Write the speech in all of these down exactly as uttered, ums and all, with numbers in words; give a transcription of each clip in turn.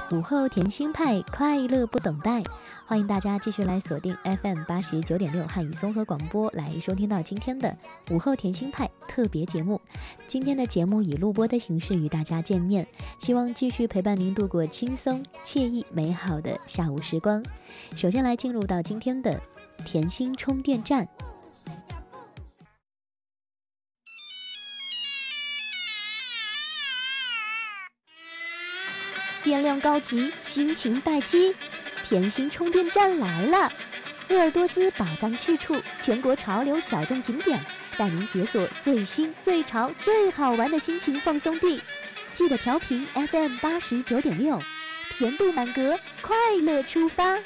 午后甜心派，快乐不等待。欢迎大家继续来锁定 F M 八十九点六汉语综合广播，来收听到今天的午后甜心派特别节目。今天的节目以录播的形式与大家见面，希望继续陪伴您度过轻松、惬意、美好的下午时光。首先来进入到今天的甜心充电站。电量高级，心情待机，甜心充电站来了！鄂尔多斯宝藏去处，全国潮流小众景点，带您解锁最新、最潮、最好玩的心情放松地。记得调频 F M 八十九点六，甜度满格，快乐出发！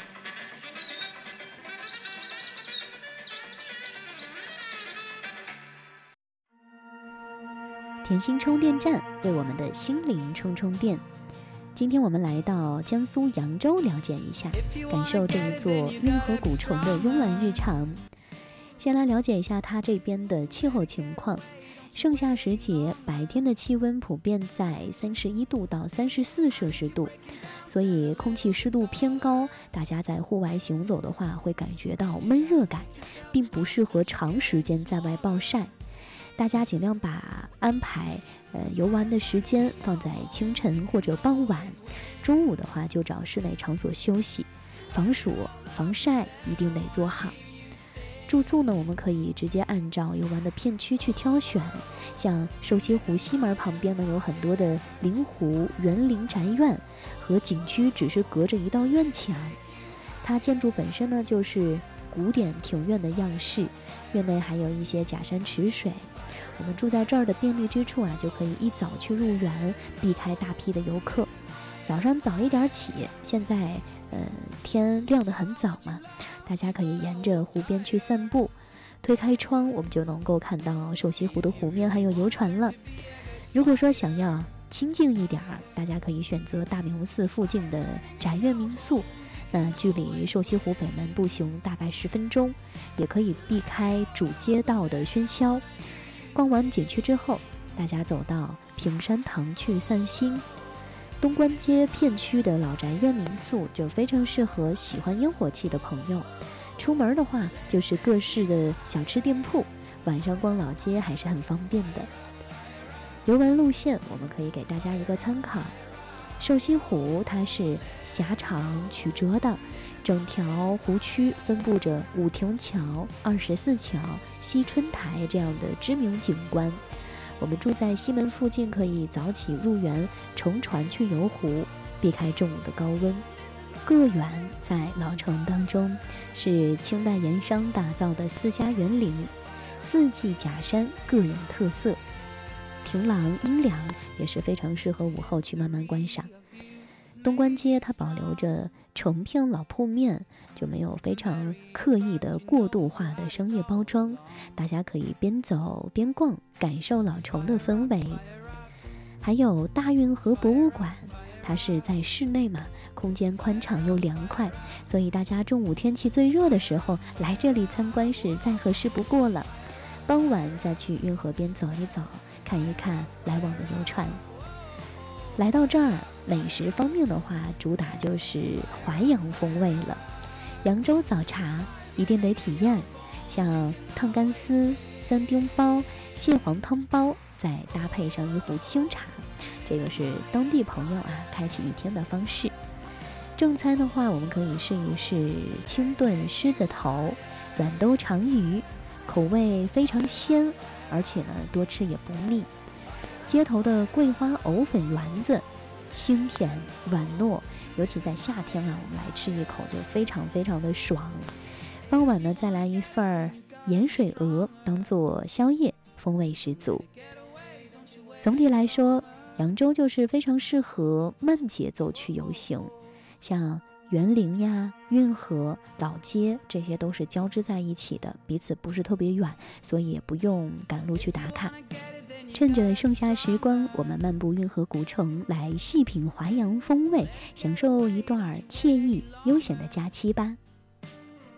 甜心充电站为我们的心灵充充电。今天我们来到江苏扬州了解一下，感受这一座运河古城的慵懒日常。先来了解一下它这边的气候情况。盛夏时节，白天的气温普遍在三十一度到三十四摄氏度，所以空气湿度偏高，大家在户外行走的话会感觉到闷热感，并不适合长时间在外暴晒。大家尽量把安排呃游玩的时间放在清晨或者傍晚，中午的话就找室内场所休息，防暑防晒一定得做好。住宿呢，我们可以直接按照游玩的片区去挑选，像瘦西湖西门旁边呢有很多的灵湖园林宅院，和景区只是隔着一道院墙，它建筑本身呢就是古典庭院的样式，院内还有一些假山池水。我们住在这儿的便利之处啊，就可以一早去入园，避开大批的游客。早上早一点起，现在呃天亮得很早嘛，大家可以沿着湖边去散步，推开窗我们就能够看到瘦西湖的湖面还有游船了。如果说想要清静一点，大家可以选择大明寺附近的宅院民宿，那距离瘦西湖北门步行大概十分钟，也可以避开主街道的喧嚣。逛完景区之后，大家走到平山堂去散心。东关街片区的老宅院民宿就非常适合喜欢烟火气的朋友。出门的话就是各式的小吃店铺，晚上逛老街还是很方便的。游玩路线我们可以给大家一个参考。瘦西湖它是狭长曲折的，整条湖区分布着五亭桥、二十四桥、西春台这样的知名景观。我们住在西门附近，可以早起入园，乘船去游湖，避开正午的高温。个园在老城当中是清代盐商打造的私家园林，四季假山各有特色，亭廊阴凉，也是非常适合午后去慢慢观赏。东关街它保留着成片老铺面，就没有非常刻意的过度化的商业包装，大家可以边走边逛，感受老城的氛围。还有大运河博物馆，它是在室内嘛，空间宽敞又凉快，所以大家中午天气最热的时候来这里参观是再合适不过了。傍晚再去运河边走一走，看一看来往的游船。来到这儿，美食方面的话，主打就是淮扬风味了。扬州早茶一定得体验，像烫干丝、三丁包、蟹黄汤包，再搭配上一壶清茶，这个是当地朋友啊开启一天的方式。正餐的话，我们可以试一试清炖狮子头、软兜长鱼，口味非常鲜，而且呢多吃也不腻。街头的桂花藕粉丸子，清甜软糯，尤其在夏天啊，我们来吃一口就非常非常的爽。傍晚呢，再来一份盐水鹅当做宵夜，风味十足。总体来说，扬州就是非常适合慢节奏去游行，像园林呀、运河、老街，这些都是交织在一起的，彼此不是特别远，所以也不用赶路去打卡。趁着盛夏时光，我们漫步运河古城，来细品淮扬风味，享受一段惬意悠闲的假期吧。